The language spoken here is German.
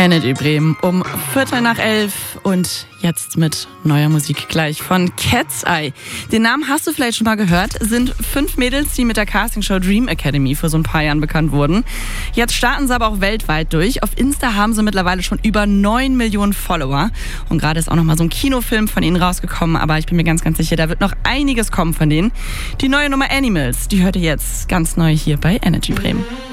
Energy Bremen um 11:15 und jetzt mit neuer Musik gleich von Cat's Eye. Den Namen hast du vielleicht schon mal gehört, sind 5 Mädels, die mit der Castingshow Dream Academy vor so ein paar Jahren bekannt wurden. Jetzt starten sie aber auch weltweit durch. Auf Insta haben sie mittlerweile schon über 9 Millionen Follower. Und gerade ist auch noch mal so ein Kinofilm von ihnen rausgekommen, aber ich bin mir ganz, ganz sicher, da wird noch einiges kommen von denen. Die neue Nummer Animals, die hört ihr jetzt ganz neu hier bei Energy Bremen.